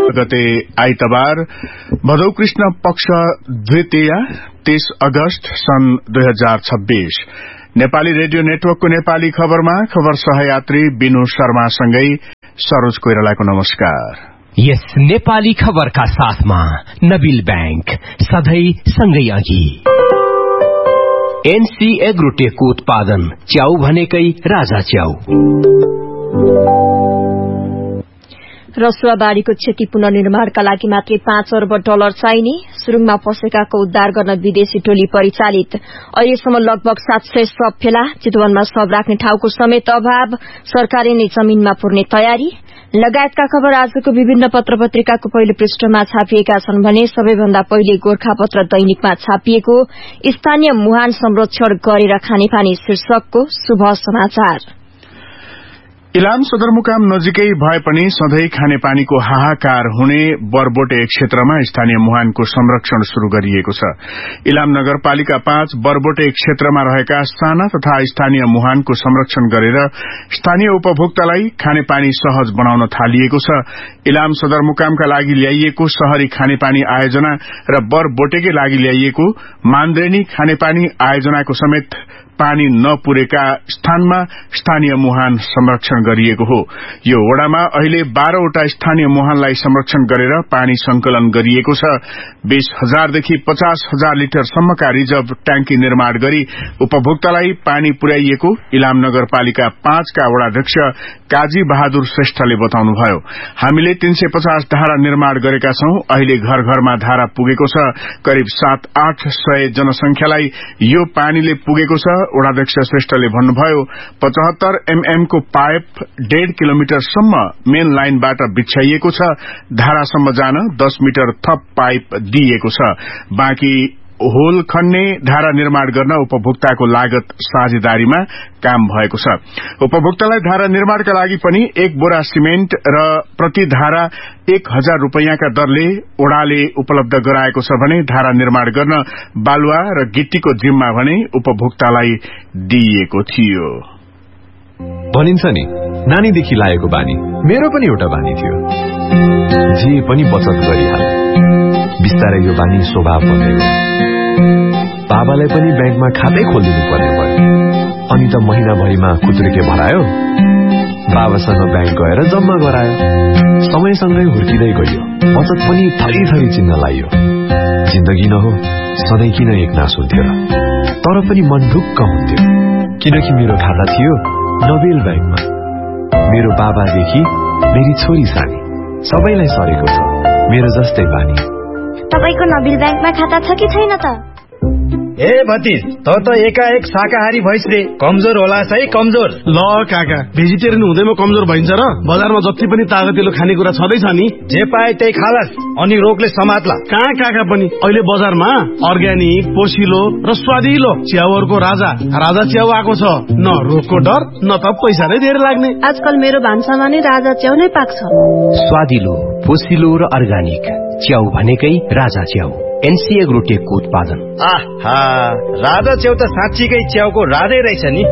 गते आइतबार भदौ कृष्ण पक्ष द्वितीया 23 अगस्त सन् 2026 नेपाली रेडियो नेटवर्कको नेपाली खबरमा खबर सहयात्री बिनु शर्मासँगै सरोज कोइरालाको नमस्कार। यस नेपाली खबरका साथमा नबिल बैंक सधैं सँगै अघि। एनसी एग्रोटेकको उत्पादन च्याउ भनेकै राजा च्याउ। रसुवाबारीको क्षति पुनर्निर्माणका लागि मात्रै $5 अर्ब चाहिने, सुरुङमा फँसेकाको उद्धार गर्न विदेशी टोली परिचालित। अहिलेसम्म लगभग 700 शव फेला, चितवनमा शव राख्ने ठाउँको समेत अभाव, सरकारले नै जमीनमा पुर्ने तयारी लगायतका खबर आजको विभिन्न पत्र पत्रिकाको पहिलो पृष्ठमा छापिएका छन् भने सबैभन्दा पहिले गोरखापत्र दैनिकमा छापिएको स्थानीय मुहान संरक्षण गरेर खानेपानी शीर्षकको शुभ समाचार। इलाम सदरमुकाम नजिकै भए पनि सधैं खानेपानीको हाहाकार हुने बरबोटे क्षेत्रमा स्थानीय मुहानको संरक्षण शुरू गरिएको छ। इलाम नगरपालिका 5 बरबोटे क्षेत्रमा रहेका साना तथा स्थानीय मुहानको संरक्षण गरेर स्थानीय उपभोक्तालाई खानेपानी सहज बनाउन थालिएको छ। इलाम सदरमुकामका लागि ल्याइएको शहरी खानेपानी आयोजना र बरबोटेकै लागि ल्याइएको मान्द्रेनी खानेपानी आयोजनाको समेत पानी नपुरेका स्थानमा स्थानीय मुहान संरक्षण गरिएको हो। यो वडामा अहिले 12 वटा स्थानीय मुहानलाई संरक्षण गरेर पानी संकलन गरिएको छ। 20,000 देखि 50,000 लिटर सम्मका रिजर्भ ट्याङ्की निर्माण गरी उपभोक्तालाई पानी पुर्याइएको इलाम नगरपालिका 5 का वडाध्यक्ष काजी बहादुर श्रेष्ठले बताउनुभयो। हामीले 350 धारा निर्माण गरेका छौं। अहिले घर घरमा धारा पुगेको छ। करिब 7-800 जनसंख्यालाई यो पानीले पुगेको छ। वडाध्यक्ष श्रेष्ठले भन्नुभयो 75 mm को पाइप 1.5 किलोमिटरसम्म मेन लाइनबाट बिछ्याइएको छ। धारासम्म जान 10 मिटर थप पाइप दिइएको छ। बाँकी होल खन्ने धारा निर्माण गर्न उपभोक्ताको लागत साझेदारीमा काम भएको छ। उपभोक्तालाई धारा निर्माणका लागि पनि 1 बोरा सिमेन्ट र प्रति धारा 1,000 रुपैयाँका दरले ओडाले उपलब्ध गराएको छ भने धारा निर्माण गर्न बालुवा र गिट्टीको जिम्मा भने उपभोक्तालाई दिइएको थियो। भनिन्छ नि नानीदेखि लागेको बानी, मेरो पनि एउटा बानी थियो। जे पनि बचत गरिहाल, बिस्तारै यो बानी स्वभाव बन्दै गयो। बाबालाई पनि ब्याङ्कमा खातै खोलिदिनु पर्ने भयो। अनि त महिनाभरिमा खुद्रेके भरायो, बाबासँग ब्याङ्क गएर जम्मा गरायो। समयसँगै हुर्किँदै गयो, बचत पनि थरी थरी चिन्न लाइयो। जिन्दगी नहो सधैँ किन एकनास हुन्थ्यो र, तर पनि मन ढुक्क हुन्थ्यो किनकि मेरो खाता थियो नबेल ब्याङ्कमा। मेरो बाबादेखि मेरी छोरी सानी सबैलाई सरेको छ मेरो जस्तै बानी। तपाईको नबेल ब्याङ्कमा खाता छ कि छैन त? ए भतिज, त एकाएक शाकाहारी भइस रे, कमजोर होला है कमजोर। ल काका, भेजिटेरियन हुँदैमा कमजोर भइन्छ र? बजारमा जति पनि तागतिलो खानेकुरा छँदैछ नि, जे पाए त्यही खालास अनि रोगले समात्ला। कहाँ काका पनि अहिले बजारमा अर्ग्यानिक, पोसिलो र स्वादिलो च्याउहरूको राजा च्याउ आएको छ। न रोगको डर न त पैसा नै धेरै लाग्ने। आजकल मेरो भान्सामा नै राजा च्याउ नै पाक्छ। स्वादिलो, पोसिलो र अर्ग्यानिक च्याउ भनेकै राजा च्याउ। एनसी एग्रोटेकको उत्पादन। आहा, राजा च्याउ त साँच्चीकै च्याउको राधै रहेछ नि।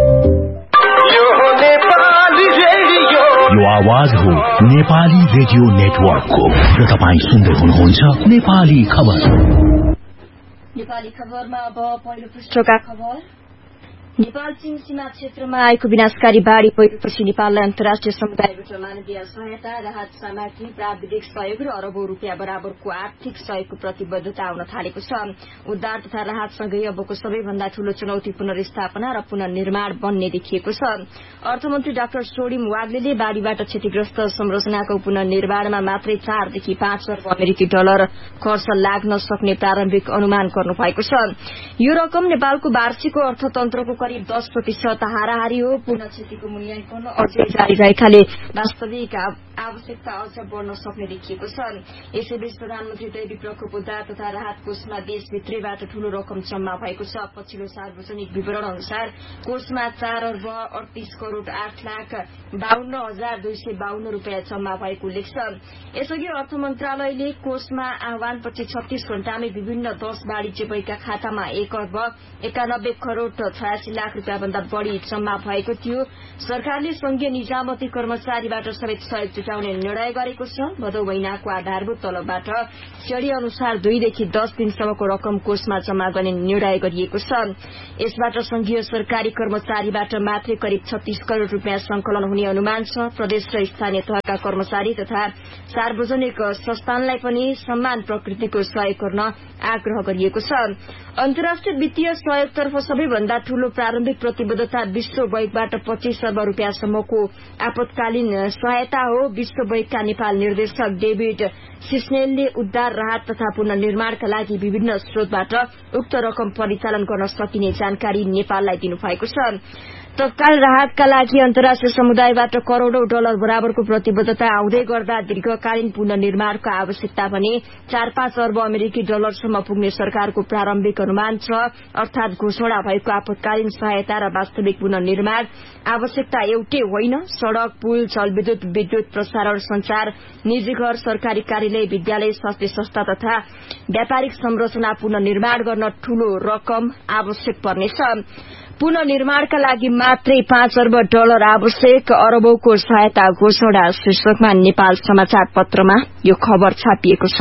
यो आवाज हो नेपाली रेडियो नेटवर्कको र तपाईँ सुन्दै हुनुहुन्छ नेपाली खबर। नेपाली खबरमा अब पहिलो पृष्ठका खबर। नेपाल चीन सीमा क्षेत्रमा आएको विनाशकारी बाढ़ी पहिरोपछि नेपाललाई अन्तर्राष्ट्रिय समुदायबाट मानवीय सहायता, राहत सामग्री, प्राविधिक सहयोग र अरबौं रूपियाँ बराबरको आर्थिक सहयोगको प्रतिबद्धता आउन थालेको छ। उद्धार तथा राहतसँगै अबको सबैभन्दा ठूलो चुनौती पुनर्स्थापना र पुनर्निर्माण बन्ने देखिएको छ। अर्थमन्त्री डाक्टर सोडिम वाग्लेले बाढ़ीबाट क्षतिग्रस्त संरचनाको पुनर्निर्माणमा मात्रै 4 देखि 5 अर्ब अमेरिकी डलर खर्च लाग्न सक्ने प्रारम्भिक अनुमान गर्नुभएको छ। यो रकम नेपालको वार्षिक अर्थतन्त्रको करिब 10% हाराहारी हो। पुनः क्षतिको मूल्याङ्कन अझै जारी रहेकाले वास्तविक आवश्यकता अझ बढ्न सक्ने देखिएको छ। यसैबीच प्रधानमन्त्री दैवी प्रकोप उद्धार तथा राहत कोषमा देशभित्रैबाट ठूलो रकम जम्मा भएको छ। पछिल्लो सार्वजनिक विवरण अनुसार कोषमा 4 अर्ब 38 करोड़ 8,52,252 रुपियाँ जम्मा भएको उल्लेख छ। यसअघि अर्थ मन्त्रालयले कोषमा आह्वानपछि 36 घण्टामै विभिन्न 10 वाणिज्य बैंकका खातामा 1 अर्ब 91 करोड़ 86 लाख रुपियाँ भन्दा बढ़ी जम्मा भएको थियो। सरकारले संघीय निजामती कर्मचारीबाट समेत सहयोग मेटाउने निर्णय गरेको छ। भदौ महिनाको आधारभूत तलबबाट श्रेणी अनुसार 2 देखि 10 दिनसम्मको रकम कोषमा जम्मा गर्ने निर्णय गरिएको छ। यसबाट संघीय सरकारी कर्मचारीबाट मात्रै करिब 36 करोड़ रूपियाँ संकलन हुने अनुमान छ। प्रदेश र स्थानीय तहका कर्मचारी तथा सार्वजनिक संस्थानलाई पनि समान प्रकृतिको सहयोग गर्न आग्रह गरिएको छ। अन्तर्राष्ट्रिय वित्तीय सहयोगतर्फ सबैभन्दा ठूलो प्रारम्भिक प्रतिबद्धता विश्व बैंकबाट 25 अर्ब रूपियाँसम्मको आपतकालीन सहायता हो। विश्व बैंकका नेपाल निर्देशक डेभिड सिस्नेलले उद्धार, राहत तथा पुनर्निर्माणका लागि विभिन्न स्रोतबाट उक्त रकम परिचालन गर्न सकिने जानकारी नेपाललाई दिनुभएको छ। तत्काल राहतका लागि अन्तर्राष्ट्रिय समुदायबाट करोड़ौं डलर बराबरको प्रतिबद्धता आउँदै गर्दा दीर्घकालीन पुनर्निर्माणको आवश्यकता भने 4-5 अर्ब अमेरिकी डलरसम्म पुग्ने सरकारको प्रारम्भिक अनुमान छ। अर्थात घोषणा भएको आपतकालीन सहायता र वास्तविक पुनर्निर्माण आवश्यकता एउटै होइन। सड़क, पुल, जलविद्युत, विद्युत प्रसारण, संचार, निजी घर, सरकारी कार्यालय, विद्यालय, स्वास्थ्य संस्था तथा व्यापारिक संरचना पुनर्निर्माण गर्न ठूलो रकम आवश्यक पर्नेछ। पुनर्निर्माणका लागि मात्रै 5 अर्ब डलर आवश्यक, अरबौंको सहायता घोषणा शीर्षकमा नेपाल समाचार पत्रमा यो खबर छापिएको छ।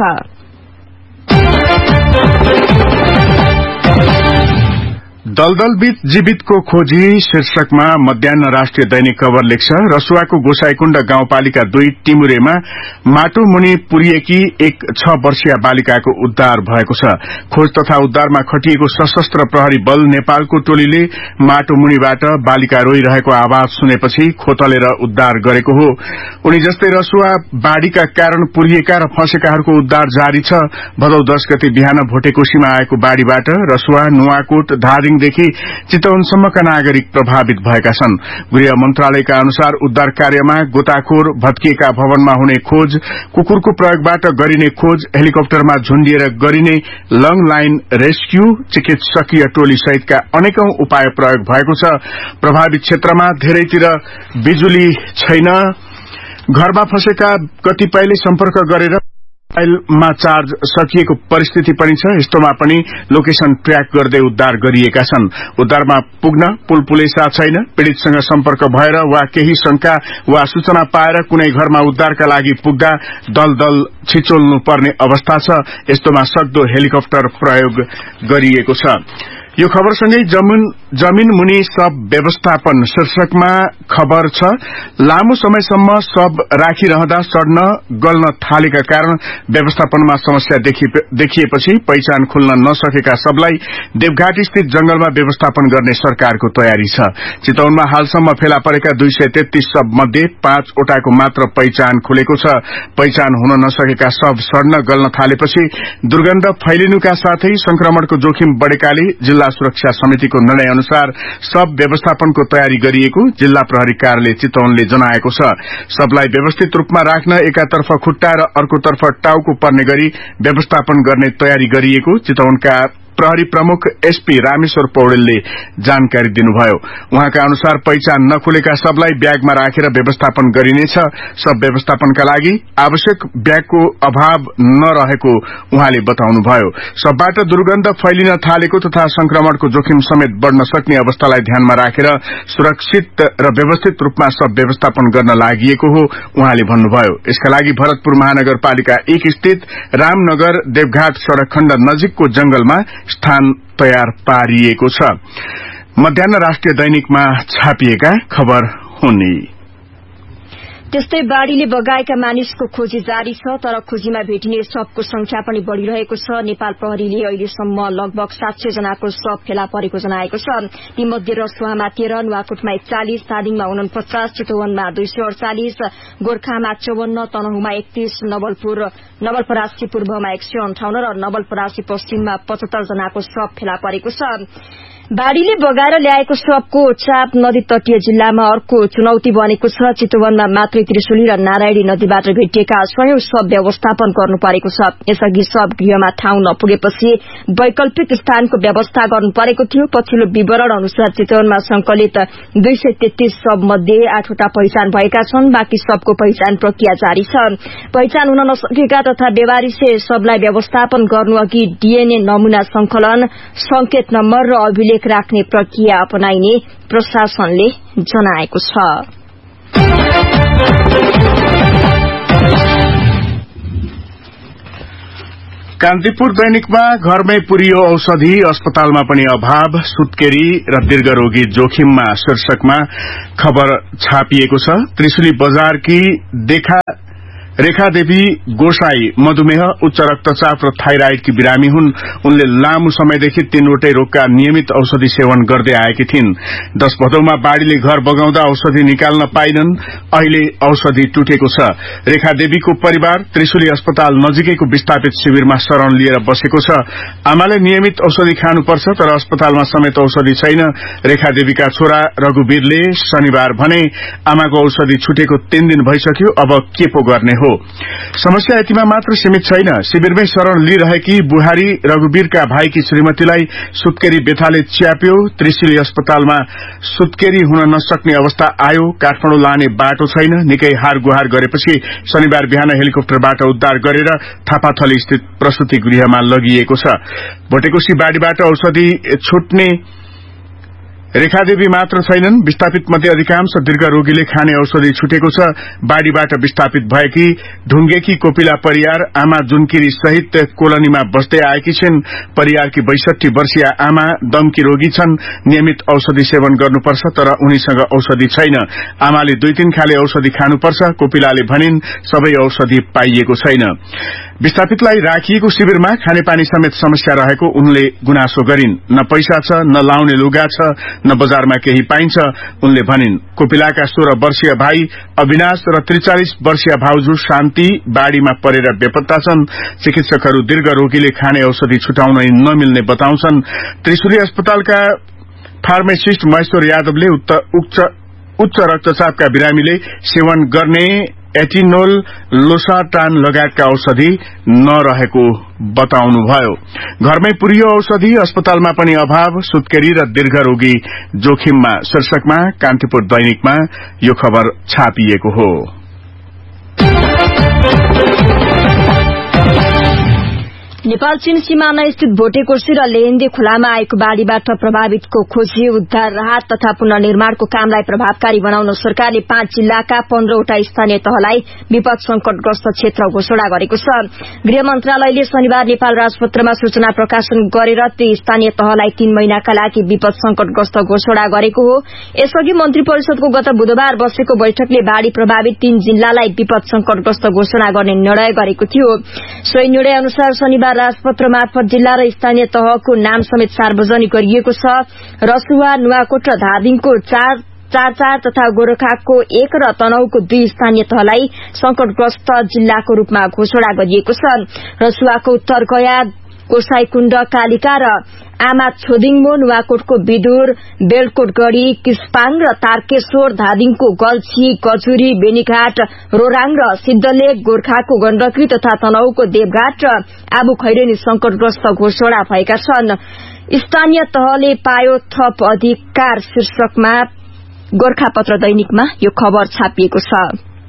दलदल बीच जीवितको खोजी शीर्षकमा मध्याह्न राष्ट्रिय दैनिक खबर लेख्छ। रसुवाको गोसाईकुण्ड गाउँपालिका 2 टिमुरेमा माटो मुनि पुरिएकी एक 6 वर्षीय बालिकाको उद्धार भएको छ। खोज तथा उद्धारमा खटिएको सशस्त्र प्रहरी बल नेपालको टोलीले माटो मुनिबाट बालिका रोइरहेको आवाज सुनेपछि खोतलेर उद्धार गरेको हो। उनी जस्तै रसुवा बाढ़ीका कारण पुरिएका र फँसेकाहरूको उद्धार जारी छ। भदौ 10 गते बिहान भोटेकोशीमा आएको बाढ़ीबाट रसुवा, नुवाकोट, धादिङ देखि चितवनसम्मका नागरिक प्रभावित भएका छन्। गृह मन्त्रालयका अनुसार उद्धार कार्यमा गोताखोर, भत्किएका भवनमा हुने खोज, कुकुरको प्रयोगबाट गरिने खोज, हेलिकप्टरमा झुण्डिएर गरिने लङ लाइन रेस्क्यू, चिकित्सकीय टोली सहितका अनेकौं उपाय प्रयोग भएको छ। प्रभावित क्षेत्रमा धेरैतिर बिजुली छैन। घरमा फँसेका कतिपयले सम्पर्क गरेर मोबाइलमा चार्ज सकिएको परिस्थिति पनि छ। यस्तोमा पनि लोकेशन ट्र्याक गर्दै उद्धार गरिएका छन्। उद्धारमा पुग्न पुलपुलेसा छैन। पीड़ितसँग सम्पर्क भएर वा केही शंका वा सूचना पाएर कुनै घरमा उद्धारका लागि पुग्दा दलदल छिचोल्नु पर्ने अवस्था छ। यस्तोमा सक्दो हेलिकप्टर प्रयोग गरिएको छ। यो खबरसँगै जमिन मुनि शव व्यवस्थापन शीर्षकमा खबर छ। लामो समयसम्म शव राखिरहँदा सड्न गल्न थालेका कारण व्यवस्थापनमा समस्या देखिएपछि पहिचान खुल्न नसकेका शवलाई देवघाट स्थित जंगलमा व्यवस्थापन गर्ने सरकारको तयारी छ। चितवनमा हालसम्म फेला परेका 233 शव मध्ये 5 वटाको मात्र पहिचान खुलेको छ। पहिचान हुन नसकेका शव सड्न गल्न थालेपछि दुर्गन्ध फैलिनुका साथै संक्रमणको जोखिम बढ़ेकाले जिल्ला सुरक्षा समितिको निर्णय अनुसार शव व्यवस्थापनको तयारी गरिएको जिल्ला प्रहरी कार्यालय चितवनले जनाएको छ। शवलाई व्यवस्थित रूपमा राख्न एकातर्फ खुट्टा र अर्कोतर्फ टाउको पर्ने गरी व्यवस्थापन गर्ने तयारी गरिएको चितवनका प्रहरी प्रमुख एसपी रामेश्वर पौडेलले जानकारी दिनुभयो। उहाँका अनुसार पहिचान नखुलेका शवलाई ब्यागमा राखेर व्यवस्थापन गरिनेछ। शव व्यवस्थापनका लागि आवश्यक ब्यागको अभाव नरहेको उहाँले बताउनुभयो। शवबाट दुर्गन्ध फैलिन थालेको तथा संक्रमणको जोखिम समेत बढ़न सक्ने अवस्थालाई ध्यानमा राखेर सुरक्षित र व्यवस्थित रूपमा शव व्यवस्थापन गर्न लागिएको हो उहाँले भन्नुभयो। यसका लागि भरतपुर महानगरपालिका 1 स्थित रामनगर देवघाट सड़क खण्ड नजिकको जंगलमा स्थान तयार पारिएको छ। मध्याह्न राष्ट्रिय दैनिकमा छापिएका खबर हुन्। त्यस्तै बाढ़ीले बगाएका मानिसको खोजी जारी छ, तर खोजीमा भेटिने शवको संख्या पनि बढ़िरहेको छ। नेपाल प्रहरीले अहिलेसम्म लगभग 700 जनाको शव फेला परेको जनाएको छ। तीमध्ये रसुवामा 13, नुवाकोटमा 41, धादिङमा 49, चितवनमा 248, गोर्खामा 54, तनहुमा 31, नवलपरासी पूर्वमा 158 र नवलपरासी पश्चिममा 75 जनाको शव फेला परेको छ। बाढ़ीले बगाएर ल्याएको शवको चाप नदी तटीय जिल्लामा अर्को चुनौती बनेको छ। चितवनमा मात्रै त्रिशुली र नारायणी नदीबाट भेटिएका 100 शव व्यवस्थापन गर्नु परेको छ। यसअघि शव गृहमा ठाउँ नपुगेपछि वैकल्पिक स्थानको व्यवस्था गर्नु परेको थियो। पछिल्लो विवरण अनुसार चितवनमा संकलित 233 शव मध्ये 8 वटा पहिचान भएका छन्। बाँकी शवको पहिचान प्रक्रिया जारी छ। पहिचान हुन नसकेका तथा बेवारिसे शवलाई व्यवस्थापन गर्नु अघि डीएनए नमूना संकलन, संकेत नम्बर र अभिलेख राख्ने प्रक्रिया अपनाइने प्रशासनले जनाएको छ। कान्तिपुर दैनिकमा घरमै पुरियो औषधि अस्पतालमा पनि अभाव सुत्केरी र दीर्घरोगी जोखिममा शीर्षकमा खबर छापिएको छ। त्रिशुली बजारकी रेखा देवी गोसाई मधुमेह उच्च रक्तचाप र थाइराइडकी बिरामी हुन्। उनले लामो समयदेखि 3वटै रोगका नियमित औषधि सेवन गर्दै आएकी थिइन्। 10 भदौमा बाढ़ीले घर बगाउँदा औषधि निकाल्न पाइनन्। अहिले औषधि टुटेको छ। रेखा देवीको परिवार त्रिशुली अस्पताल नजिकैको विस्थापित शिविरमा शरण लिएर बसेको छ। आमाले नियमित औषधि खानुपर्छ तर अस्पतालमा समेत औषधि छैन। रेखा देवीका छोरा रघुवीरले शनिबार भने आमाको औषधि छुटेको 3 दिन भइसक्यो, अब के पो गर्ने हो। समस्या यतिमा मात्र सीमित छैन। शिविरमै शरण लिइरहेकी बुहारी रघुवीरका भाइकी श्रीमतीलाई सुत्केरी बेथाले च्याप्यो। त्रिशुली अस्पतालमा सुत्केरी हुन नसक्ने अवस्था आयो। काठमाडौँ लाने बाटो छैन। निकै हार गुहार गरेपछि शनिबार बिहान हेलिकप्टरबाट उद्धार गरेर थापाथली स्थित प्रसूति गृहमा लगिएको छ। भोटेकोशी बाढ़ीबाट औषधि छुट्ने रेखादेवी मात्र छैनन्। विस्थापित मध्ये अधिकांश दीर्घ रोगीले खाने औषधि छुटेको छ। बाढ़ीबाट विस्थापित भएकी ढुंगेकी कोपिला परियार आमा जुनकिरी सहित कोलोनीमा बस्दै आएकी छिन्। परियारकी 62 वर्षीय आमा दमकी रोगी छन्। नियमित औषधि सेवन गर्नुपर्छ तर उनीसँग औषधि छैन। आमाले 2-3 खाले औषधि खानुपर्छ। कोपिलाले भनिन् सबै औषधि पाइएको छैन। विस्थापितलाई राखिएको शिविरमा खानेपानी समेत समस्या रहेको उनले गुनासो गरिन्। न पैसा छ, न लाउने लुगा छ, न बजारमा केही पाइन्छ। उनले भनिन् कोपिलाका 16 वर्षीय भाइ अविनाश र 43 वर्षीय भाउजू शान्ति बाढ़ीमा परेर बेपत्ता छन्। चिकित्सकहरू दीर्घ रोगीले खाने औषधि छुटाउन नमिल्ने बताउँछन्। त्रिशुली अस्पतालका फार्मासिस्ट महेश्वर यादवले उच्च रक्तचापका बिरामीले सेवन गर्ने एटिनोल लोसाटान लगायतका औषधि नरहेको बताउनुभयो। घरमै पुरियो औषधि अस्पतालमा पनि अभाव सुत्केरी र दीर्घरोगी जोखिममा शीर्षकमा कान्तिपुर दैनिकमा यो खबर छापिएको हो। नेपाल चीन सीमाना स्थित भोटेकोशी र लेहेन्दी खोलामा आएको बाढ़ीबाट प्रभावितको खोजी उद्धार राहत तथा पुनर्निर्माणको कामलाई प्रभावकारी बनाउन सरकारले 5 जिल्लाका 15वटा स्थानीय तहलाई विपद संकटग्रस्त क्षेत्र घोषणा गरेको छ। गृह मन्त्रालयले शनिबार नेपाल राजपत्रमा सूचना प्रकाशन गरेर ती स्थानीय तहलाई 3 महिनाका लागि विपद संकटग्रस्त घोषणा गरेको हो। यसअघि मन्त्री परिषदको गत बुधबार बसेको बैठकले बाढ़ी प्रभावित 3 जिल्लालाई विपद संकटग्रस्त घोषणा गर्ने निर्णय गरेको थियो। सोही निर्णय अनुसार शनिबार राजपत्र मार्फत जिल्ला र स्थानीय तहको नाम समेत सार्वजनिक गरिएको छ। रसुवा नुवाकोट र धादिङको 4 तथा गोरखाको 1 र तनहुको 2 स्थानीय तहलाई संकटग्रस्त जिल्लाको रूपमा घोषणा गरिएको छ। रसुवाको उत्तरगया गोसाईकुण्ड कालिका र आमा छोदिङमो नुवाकोटको विदुर बेलकोटगढ़ी किस्पाङ र तारकेश्वर धादिङको गल्छी गजुरी बेनीघाट रोराङ र सिद्धलेक गोर्खाको गण्डकी तथा तनहुको देवघाट र आबु खैरेनी संकटग्रस्त घोषणा भएका छन्। स्थानीय तहले पायो थप अधिकार शीर्षकमा गोर्खापत्र दैनिकमा यो खबर छापिएको छ।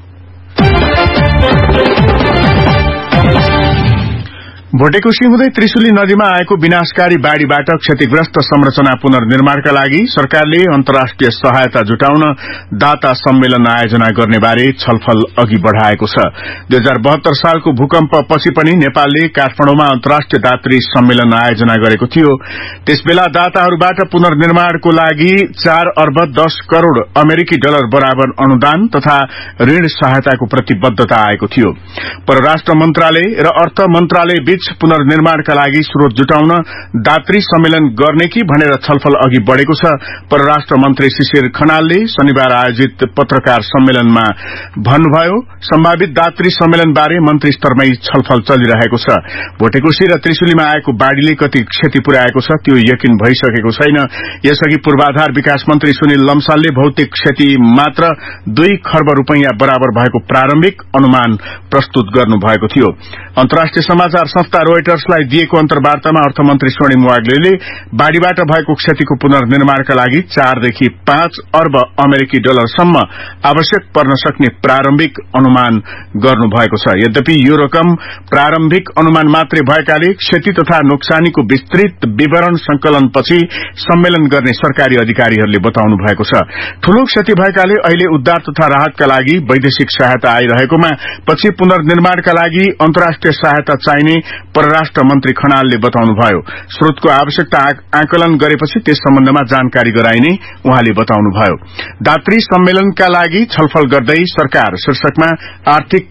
भोटेकोशी हुँदै त्रिशुली नदीमा आएको विनाशकारी बाढ़ीबाट क्षतिग्रस्त संरचना पुनर्निर्माणका लागि सरकारले अन्तर्राष्ट्रिय सहायता जुटाउन दाता सम्मेलन आयोजना गर्ने बारे छलफल अघि बढ़ाएको छ। 2072 सालको भूकम्पपछि पनि नेपालले काठमाडौँमा अन्तर्राष्ट्रिय दात्री सम्मेलन आयोजना गरेको थियो। त्यसबेला दाताहरूबाट पुनर्निर्माणको लागि 4 अर्ब 10 करोड़ अमेरिकी डलर बराबर अनुदान तथा ऋण सहायताको प्रतिबद्धता आएको थियो। परराष्ट्र मन्त्रालय र अर्थ मन्त्रालय बीच पुनर्निर्माणका लागि स्रोत जुटाउन दात्री सम्मेलन गर्ने कि भनेर छलफल अघि बढ़ेको छ। परराष्ट्र मन्त्री शिशिर खनालले शनिबार आयोजित पत्रकार सम्मेलनमा भन्नुभयो सम्भावित दात्री सम्मेलन बारे मन्त्री स्तरमै छलफल चलिरहेको छ। भोटेकोशी र त्रिशुलीमा आएको बाढ़ीले कति क्षति पुर्याएको छ त्यो यकिन भइसकेको छैन। यसअघि पूर्वाधार विकास मन्त्री सुनिल लम्सालले भौतिक क्षति मात्र 2 खर्ब रूपैयाँ बराबर भएको प्रारम्भिक अनुमान प्रस्तुत गर्नुभएको थियो। अन्तर्राष्ट्रिय समाचार संस्था रोयटर्सलाई दिएको अन्तर्वार्तामा अर्थमन्त्री स्वर्णिम वाग्लेले बाढ़ीबाट भएको क्षतिको पुनर्निर्माणका लागि 4 देखि 5 अर्ब अमेरिकी डलरसम्म आवश्यक पर्न सक्ने प्रारम्भिक अनुमान गर्नुभएको छ। यद्यपि यो रकम प्रारम्भिक अनुमान मात्रै भएकाले क्षति तथा नोक्सानीको विस्तृत विवरण संकलनपछि सम्मेलन गर्ने सरकारी अधिकारीहरूले बताउनु भएको छ। ठूलो क्षति भएकाले अहिले उद्धार तथा राहतका लागि वैदेशिक सहायता आइरहेकोमा पछि पुनर्निर्माणका लागि अन्तर्राष्ट्रिय सहायता चाहिने परराष्ट्र मन्त्री खनालले बताउनुभयो। स्रोतको आवश्यकता आकलन गरेपछि त्यस सम्बन्धमा जानकारी गराइने उहाँले बताउनुभयो। दात्री सम्मेलनका लागि छलफल गर्दै सरकार शीर्षकमा आर्थिक